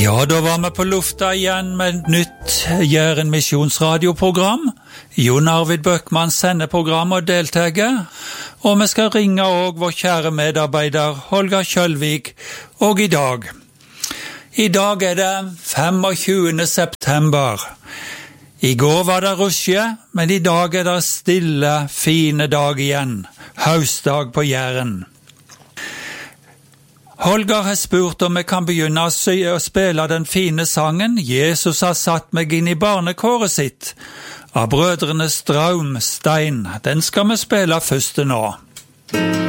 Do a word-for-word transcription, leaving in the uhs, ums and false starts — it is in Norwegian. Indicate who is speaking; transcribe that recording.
Speaker 1: Ja, da var vi på lufta igjen med et nytt Jæren misjonsradioprogram. Jon Arvid Bøckmann sender program og deltager, og vi skal ringe også vår kjære medarbeider Holger Kjølvik, og i dag. I dag er det femogtjuende september. I går var det rusje, men i dag er det stille, fine dag igjen. Høstdag på Jæren. Holger har spurt om vi kan begynne å spille den fine sangen «Jesus har satt meg inn i barnekåret sitt» av brødrene Straum Stein. Den skal vi spille først nå.